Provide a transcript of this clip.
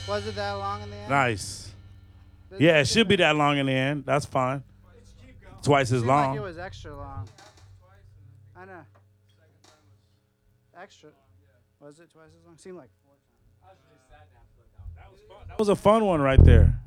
Was it that long in the end? Nice. Does Yeah, it should be that long in the end. That's fine. Twice as Seemed like it long. was extra long. I know. Extra. Was it twice as long? Seemed like 4 times. That was a fun one right there.